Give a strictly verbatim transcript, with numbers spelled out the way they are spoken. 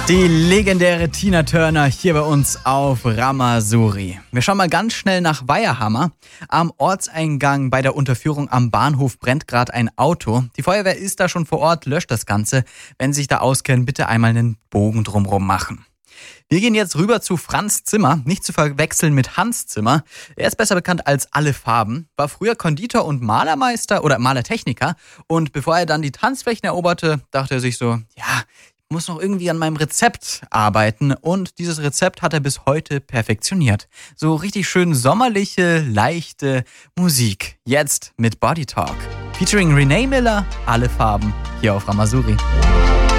Die legendäre Tina Turner hier bei uns auf Ramasuri. Wir schauen mal ganz schnell nach Weiherhammer. Am Ortseingang bei der Unterführung am Bahnhof brennt gerade ein Auto. Die Feuerwehr ist da schon vor Ort, löscht das Ganze. Wenn Sie sich da auskennen, bitte einmal einen Bogen drumherum machen. Wir gehen jetzt rüber zu Franz Zimmer, nicht zu verwechseln mit Hans Zimmer. Er ist besser bekannt als Alle Farben, war früher Konditor und Malermeister oder Malertechniker. Und bevor er dann die Tanzflächen eroberte, dachte er sich so, ja, ich muss noch irgendwie an meinem Rezept arbeiten. Und dieses Rezept hat er bis heute perfektioniert. So richtig schön sommerliche, leichte Musik. Jetzt mit Body Talk. Featuring Renee Miller, Alle Farben, hier auf Ramasuri.